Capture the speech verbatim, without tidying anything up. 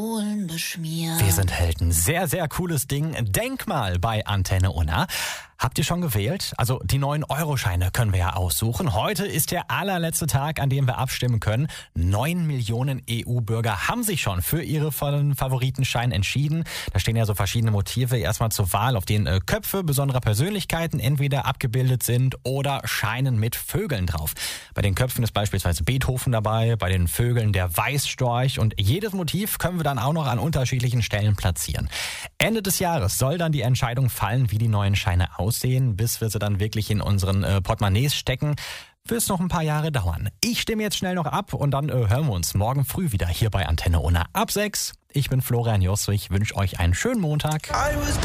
beschmieren. Wir sind Helden. Sehr, sehr cooles Ding. Denkmal bei Antenne Unna. Habt ihr schon gewählt? Also die neuen Euroscheine können wir ja aussuchen. Heute ist der allerletzte Tag, an dem wir abstimmen können. Neun Millionen E U-Bürger haben sich schon für ihre Favoritenschein entschieden. Da stehen ja so verschiedene Motive erstmal zur Wahl, auf denen Köpfe besonderer Persönlichkeiten entweder abgebildet sind oder Scheinen mit Vögeln drauf. Bei den Köpfen ist beispielsweise Beethoven dabei, bei den Vögeln der Weißstorch und jedes Motiv können wir dann auch noch an unterschiedlichen Stellen platzieren. Ende des Jahres soll dann die Entscheidung fallen, wie die neuen Scheine aussehen. Bis wir sie dann wirklich in unseren äh, Portemonnaies stecken, wird es noch ein paar Jahre dauern. Ich stimme jetzt schnell noch ab und dann äh, hören wir uns morgen früh wieder hier bei Antenne Unna ab sechs. Ich bin Florian Jost, ich wünsche euch einen schönen Montag.